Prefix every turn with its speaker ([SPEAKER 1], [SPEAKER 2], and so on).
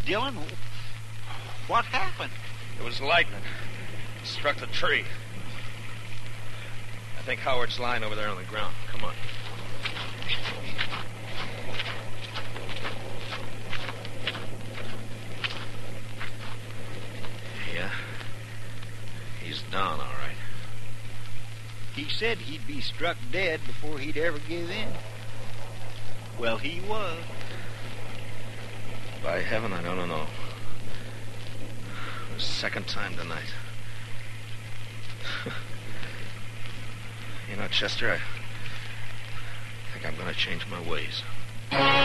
[SPEAKER 1] Dillon, what happened?
[SPEAKER 2] It was lightning. It struck the tree. I think Howard's lying over there on the ground. Come on. Yeah. He's down, all right.
[SPEAKER 1] He said he'd be struck dead before he'd ever give in. Well, he was.
[SPEAKER 2] By heaven, I don't know. The second time tonight. You know, Chester, I think I'm going to change my ways.